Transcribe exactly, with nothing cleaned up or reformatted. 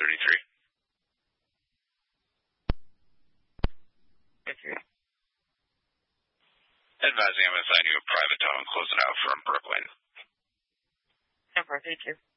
thirty-three. Okay. Advising I'm assigning you a private tow and close it out from Brooklyn. No problem, thank you.